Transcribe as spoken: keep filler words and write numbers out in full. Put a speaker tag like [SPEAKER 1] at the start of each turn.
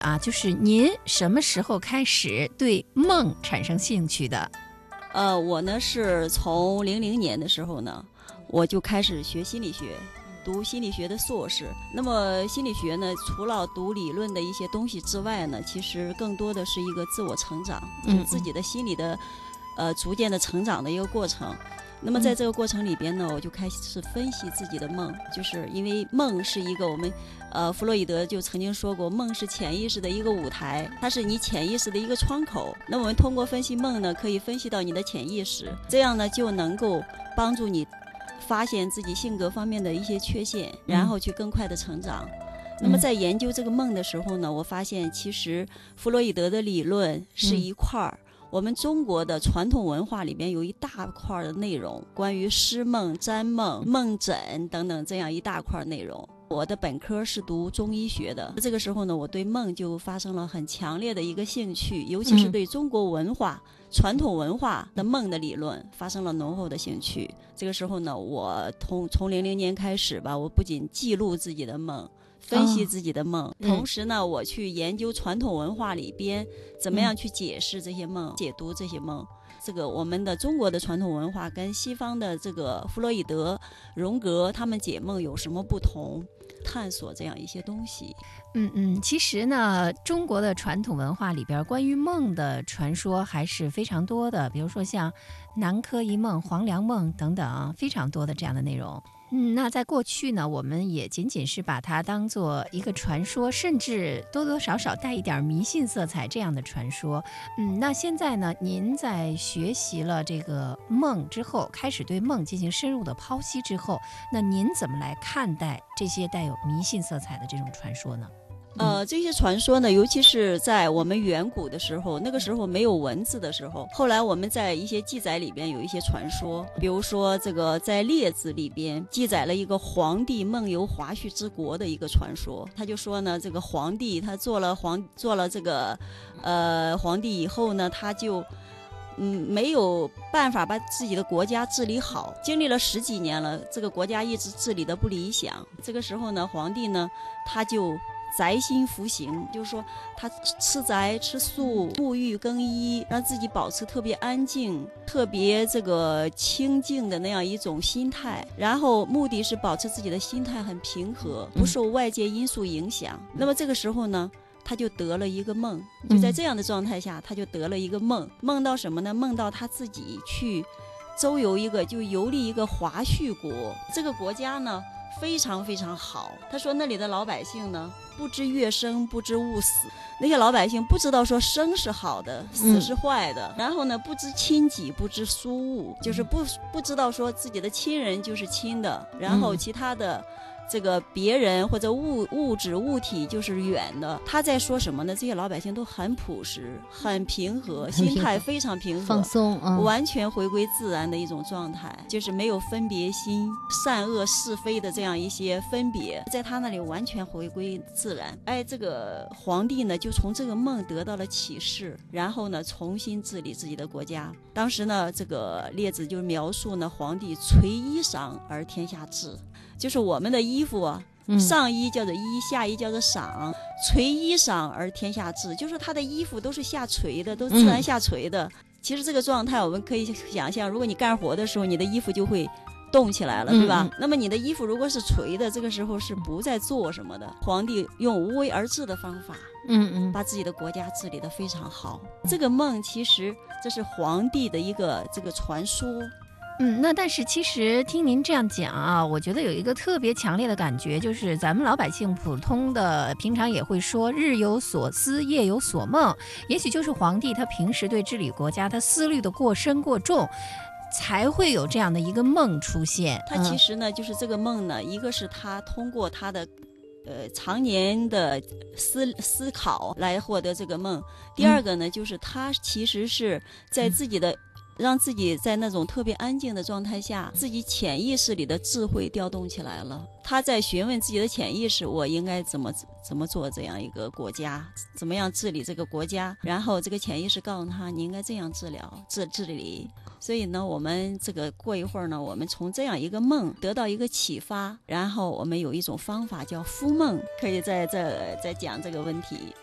[SPEAKER 1] 啊，就是您什么时候开始对梦产生兴趣的？
[SPEAKER 2] 呃，我呢是从零零年的时候呢，我就开始学心理学，读心理学的硕士。那么心理学呢，除了读理论的一些东西之外呢，其实更多的是一个自我成长，就是自己的心理的呃逐渐的成长的一个过程。那么在这个过程里边呢，我就开始分析自己的梦，就是因为梦是一个我们，呃，弗洛伊德就曾经说过，梦是潜意识的一个舞台，它是你潜意识的一个窗口。那我们通过分析梦呢，可以分析到你的潜意识，这样呢就能够帮助你发现自己性格方面的一些缺陷，然后去更快的成长。嗯、那么在研究这个梦的时候呢，我发现其实弗洛伊德的理论是一块儿。嗯我们中国的传统文化里边有一大块的内容，关于诗梦、占梦、梦诊等等这样一大块内容。我的本科是读中医学的，这个时候呢，我对梦就发生了很强烈的一个兴趣，尤其是对中国文化、嗯、传统文化的梦的理论发生了浓厚的兴趣。这个时候呢，我从从零零年开始吧，我不仅记录自己的梦。分析自己的梦、哦、同时呢、嗯、我去研究传统文化里边怎么样去解释这些梦、嗯、解读这些梦。这个我们的中国的传统文化跟西方的这个弗洛伊德、荣格他们解梦有什么不同，探索这样一些东西。
[SPEAKER 1] 嗯嗯，其实呢，中国的传统文化里边关于梦的传说还是非常多的，比如说像南柯一梦、黄粱梦等等，非常多的这样的内容。嗯，那在过去呢，我们也仅仅是把它当做一个传说，甚至多多少少带一点迷信色彩这样的传说。嗯，那现在呢，您在学习了这个梦之后，开始对梦进行深入的剖析之后，那您怎么来看待这些带有迷信色彩的这种传说呢？
[SPEAKER 2] 呃，这些传说呢，尤其是在我们远古的时候，那个时候没有文字的时候，后来我们在一些记载里边有一些传说，比如说这个在《列子》里边记载了一个皇帝梦游华胥之国的一个传说。他就说呢，这个皇帝他做了皇做了这个呃皇帝以后呢，他就嗯没有办法把自己的国家治理好，经历了十几年了，这个国家一直治理的不理想。这个时候呢，皇帝呢他就宅心服刑，就是说他吃宅吃素，沐浴更衣，让自己保持特别安静、特别这个清静的那样一种心态，然后目的是保持自己的心态很平和，不受外界因素影响。嗯、那么这个时候呢，他就得了一个梦，就在这样的状态下，他就得了一个梦，梦到什么呢？梦到他自己去周游一个，就游历一个华胥国，这个国家呢非常非常好。他说那里的老百姓呢，不知乐生，不知物死。那些老百姓不知道说生是好的，死是坏的。嗯、然后呢，不知亲己，不知疏物，就是不不知道说自己的亲人就是亲的，然后其他的这个别人或者物物质物体就是远的。他在说什么呢？这些老百姓都很朴实，很平和，心态非常平和，
[SPEAKER 1] 放松、嗯，
[SPEAKER 2] 完全回归自然的一种状态，就是没有分别心、善恶是非的这样一些分别，在他那里完全回归自然。哎，这个皇帝呢，就从这个梦得到了启示，然后呢，重新治理自己的国家。当时呢，这个列子就描述呢，皇帝垂衣裳而天下治。就是我们的衣服啊，上衣叫做衣，下衣叫做裳，垂衣裳而天下治，就是他的衣服都是下垂的，都自然下垂的。嗯、其实这个状态我们可以想象，如果你干活的时候，你的衣服就会动起来了，对吧？嗯、那么你的衣服如果是垂的，这个时候是不在做什么的。皇帝用无为而治的方法，嗯嗯，把自己的国家治理得非常好。这个梦其实这是皇帝的一个这个传说。
[SPEAKER 1] 嗯，那但是其实听您这样讲啊，我觉得有一个特别强烈的感觉，就是咱们老百姓普通的平常也会说日有所思夜有所梦，也许就是皇帝他平时对治理国家他思虑的过深过重，才会有这样的一个梦出现。
[SPEAKER 2] 他其实呢、嗯、就是这个梦呢，一个是他通过他的呃常年的思思考来获得这个梦，第二个呢、嗯、就是他其实是在自己的、嗯让自己在那种特别安静的状态下，自己潜意识里的智慧调动起来了。他在询问自己的潜意识，我应该怎么怎么做这样一个国家，怎么样治理这个国家，然后这个潜意识告诉他你应该这样治疗治治理。所以呢，我们这个过一会儿呢，我们从这样一个梦得到一个启发，然后我们有一种方法叫敷梦，可以在这再讲这个问题。